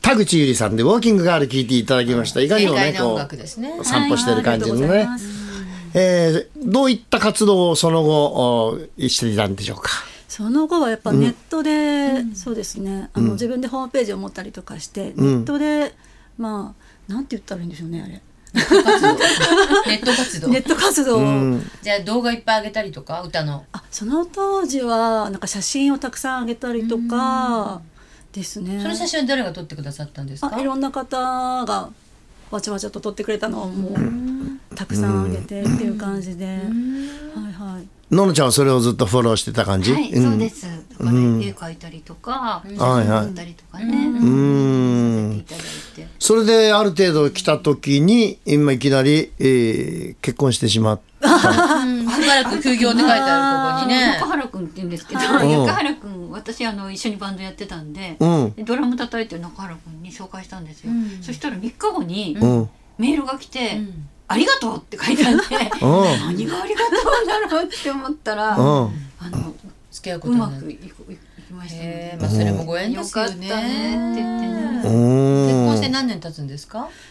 田口ゆりさんでウォーキングガール聞いていただきました。いかにもね、こう散歩してる感じのね。どういった活動をその後していたんでしょうか。 その後はやっぱネットで、そうですね、自分でホームページを持ったりとかして、ネットでまあなんて言ったらいいんでしょうね、あれ。 ネット活動。 ネット活動。 じゃあ動画いっぱい上げたりとか、歌の。 その当時はなんか写真をたくさん上げたりとかですね。 その写真は誰が撮ってくださったんですか？ いろんな方がわちゃわちゃと撮ってくれたのをもうたくさん上げてっていう感じで、はいはい。 ののちゃんはそれをずっとフォローしてた感じ？ はい、そうです。だから絵描いたりとか、写真撮ったりとかね、させていただいて。 それである程度来た時に今いきなり結婚してしまった。 しばらく休業って書いてあるここにね。 中原くんって言うんですけど、中原くん、私一緒にバンドやってたんで、ドラム叩いてる中原くんに紹介したんですよ。そしたら3日後にメールが来て、ありがとうって書いてあって、何がありがとうだろうって思ったら、 付き合うことになる。 うまくいきましたね。 それもご縁ですよね。 よかったねって言ってね。 結婚して何年経つんですか？